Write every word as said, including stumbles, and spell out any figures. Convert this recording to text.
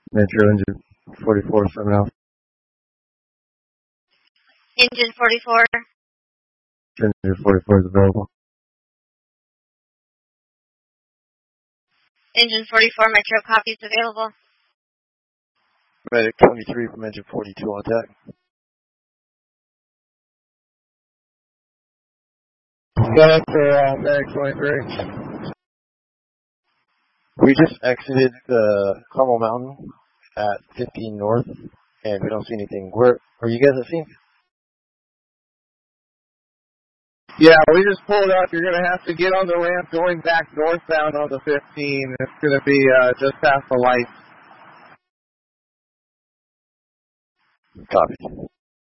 Metro engine forty-four, seven Alpha. Engine forty-four. Engine forty-four is available. Engine forty-four, Metro copies available. Medic twenty-three from engine forty-two on deck. Got uh, Medic twenty-three. We just exited the Carmel Mountain at fifteen north, and we don't see anything. Where are you guys at sea? Yeah, we just pulled up. You're going to have to get on the ramp going back northbound on the fifteen. It's going to be uh, just past the lights. Copy.